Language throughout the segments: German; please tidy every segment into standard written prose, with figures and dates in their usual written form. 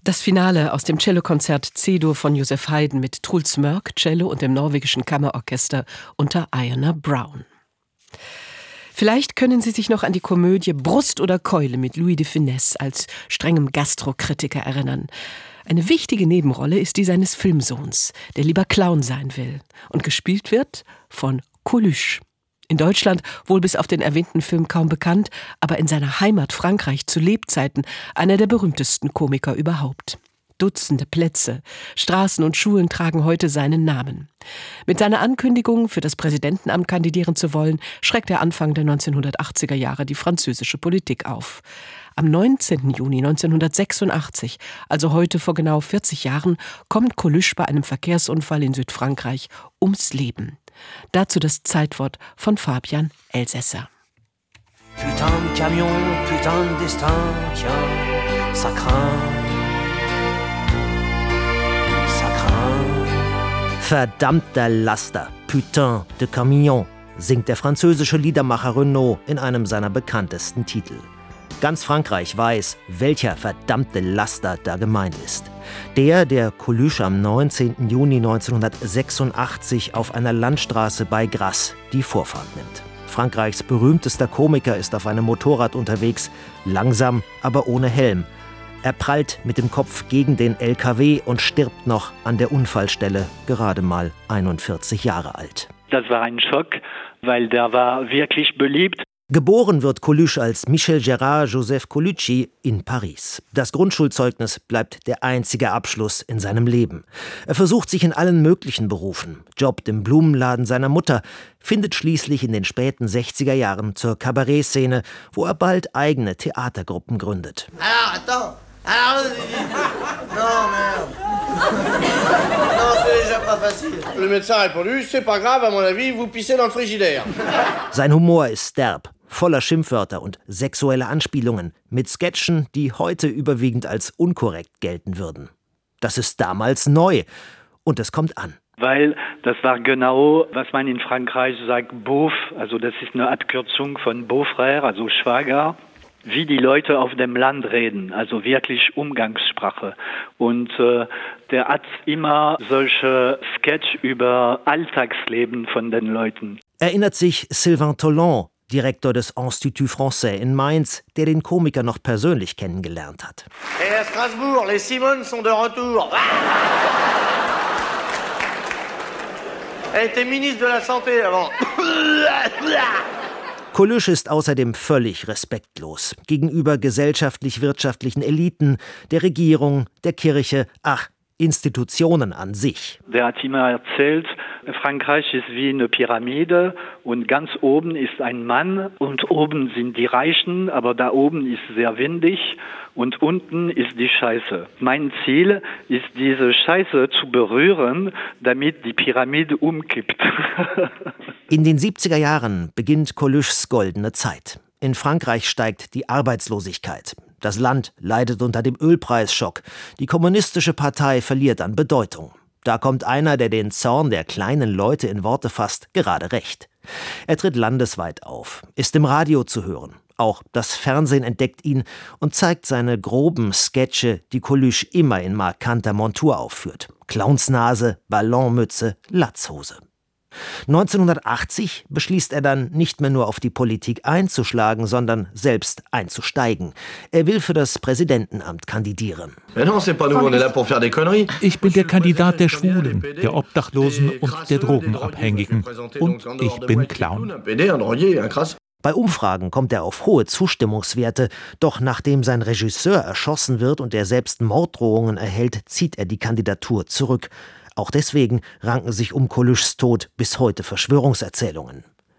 Das Finale aus dem Cellokonzert C-Dur von Joseph Haydn mit Truls Mørk, Cello und dem norwegischen Kammerorchester unter Iona Brown. Vielleicht können Sie sich noch an die Komödie Brust oder Keule mit Louis de Funès als strengem Gastrokritiker erinnern. Eine wichtige Nebenrolle ist die seines Filmsohns, der lieber Clown sein will und gespielt wird von Coluche. In Deutschland wohl bis auf den erwähnten Film kaum bekannt, aber in seiner Heimat Frankreich zu Lebzeiten einer der berühmtesten Komiker überhaupt. Dutzende Plätze, Straßen und Schulen tragen heute seinen Namen. Mit seiner Ankündigung, für das Präsidentenamt kandidieren zu wollen, schreckt er Anfang der 1980er Jahre die französische Politik auf. Am 19. Juni 1986, also heute vor genau 40 Jahren, kommt Coluche bei einem Verkehrsunfall in Südfrankreich ums Leben. Dazu das Zeitwort von Fabian Elsässer. Putain de camion, putain de destin, tiens, ça craint. Ça craint. Verdammter Laster, putain de camion, singt der französische Liedermacher Renaud in einem seiner bekanntesten Titel. Ganz Frankreich weiß, welcher verdammte Laster da gemeint ist. Der Coluche am 19. Juni 1986 auf einer Landstraße bei Grasse die Vorfahrt nimmt. Frankreichs berühmtester Komiker ist auf einem Motorrad unterwegs, langsam, aber ohne Helm. Er prallt mit dem Kopf gegen den LKW und stirbt noch an der Unfallstelle, gerade mal 41 Jahre alt. Das war ein Schock, weil der war wirklich beliebt. Geboren wird Coluche als Michel Gérard Joseph Colucci in Paris. Das Grundschulzeugnis bleibt der einzige Abschluss in seinem Leben. Er versucht sich in allen möglichen Berufen, jobbt im Blumenladen seiner Mutter, findet schließlich in den späten 60er Jahren zur Kabarettszene, wo er bald eigene Theatergruppen gründet. Sein Humor ist derb, voller Schimpfwörter und sexuelle Anspielungen, mit Sketchen, die heute überwiegend als unkorrekt gelten würden. Das ist damals neu und es kommt an. Weil das war genau, was man in Frankreich sagt, Beauf, also das ist eine Abkürzung von Beau-Frère, also Schwager. Wie die Leute auf dem Land reden, also wirklich Umgangssprache. Und der hat immer solche Sketch über Alltagsleben von den Leuten. Erinnert sich Sylvain Tollant, Direktor des Institut Français in Mainz, der den Komiker noch persönlich kennengelernt hat. Et à Strasbourg, les Simones sont de retour. Elle était ministre de la Santé avant. Coluche ist außerdem völlig respektlos gegenüber gesellschaftlich-wirtschaftlichen Eliten, der Regierung, der Kirche, Institutionen an sich. Der hat immer erzählt, Frankreich ist wie eine Pyramide und ganz oben ist ein Mann und oben sind die Reichen, aber da oben ist sehr windig und unten ist die Scheiße. Mein Ziel ist, diese Scheiße zu berühren, damit die Pyramide umkippt. In den 70er Jahren beginnt Coluches goldene Zeit. In Frankreich steigt die Arbeitslosigkeit. Das Land leidet unter dem Ölpreisschock. Die kommunistische Partei verliert an Bedeutung. Da kommt einer, der den Zorn der kleinen Leute in Worte fasst, gerade recht. Er tritt landesweit auf, ist im Radio zu hören. Auch das Fernsehen entdeckt ihn und zeigt seine groben Sketche, die Coluche immer in markanter Montur aufführt. Clownsnase, Ballonmütze, Latzhose. 1980 beschließt er dann, nicht mehr nur auf die Politik einzuschlagen, sondern selbst einzusteigen. Er will für das Präsidentenamt kandidieren. Ich bin der Kandidat der Schwulen, der Obdachlosen und der Drogenabhängigen. Und ich bin Clown. Bei Umfragen kommt er auf hohe Zustimmungswerte, doch nachdem sein Regisseur erschossen wird und er selbst Morddrohungen erhält, zieht er die Kandidatur zurück. Auch deswegen ranken sich um Coluches Tod bis heute Verschwörungserzählungen.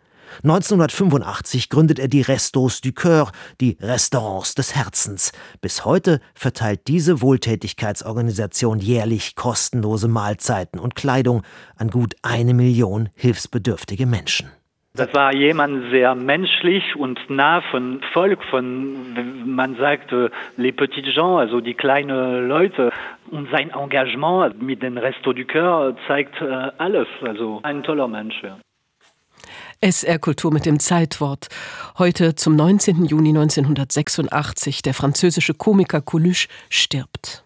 1985 gründet er die Restos du Cœur, die Restaurants des Herzens. Bis heute verteilt diese Wohltätigkeitsorganisation jährlich kostenlose Mahlzeiten und Kleidung an gut 1 Million hilfsbedürftige Menschen. Das war jemand sehr menschlich und nah von Volk, man sagt, les petits gens, also die kleinen Leute. Und sein Engagement mit den Restos du Cœur zeigt alles, also ein toller Mensch. Ja. SR Kultur mit dem Zeitwort. Heute zum 19. Juni 1986. Der französische Komiker Coluche stirbt.